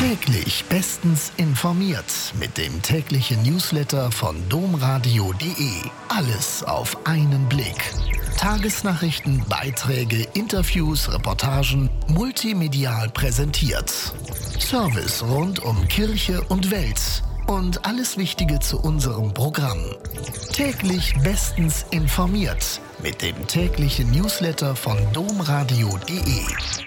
Täglich bestens informiert mit dem täglichen Newsletter von domradio.de. Alles auf einen Blick. Tagesnachrichten, Beiträge, Interviews, Reportagen, multimedial präsentiert. Service rund um Kirche und Welt und alles Wichtige zu unserem Programm. Täglich bestens informiert mit dem täglichen Newsletter von domradio.de.